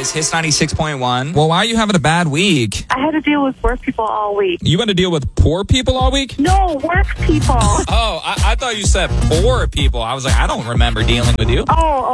is Hits 96.1. Well, why are you having a bad week? I had to deal with work people all week. You had to deal with poor people all week? No, work people. Oh, I thought you said poor people. I was like, I don't remember dealing with you. Oh,